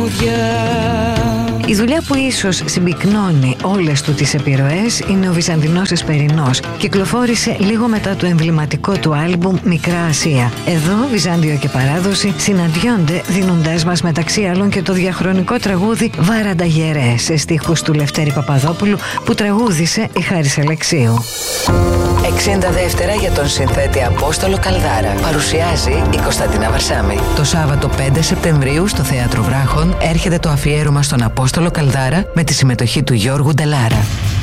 τραγούδια. Η δουλειά που ίσως συμπυκνώνει όλες του τις επιρροές είναι ο Βυζαντινός Εσπερινός. Κυκλοφόρησε λίγο μετά το εμβληματικό του άλμπουμ Μικρά Ασία. Εδώ Βυζάντιο και παράδοση συναντιόνται, δίνοντάς μας μεταξύ άλλων και το διαχρονικό τραγούδι Βάραντα Γερέ σε στίχους του Λευτέρη Παπαδόπουλου που τραγούδισε η Χάρις Αλεξίου. 60 δεύτερα για τον συνθέτη Απόστολο Καλδάρα. Παρουσιάζει η Κωνσταντίνα Βαρσάμη. Το Σάββατο 5 Σεπτεμβρίου στο Θέατρο Βράχων έρχεται το αφιέρωμα στον Απόστολο Καλδάρα με τη συμμετοχή του Γιώργου Ντελάρα.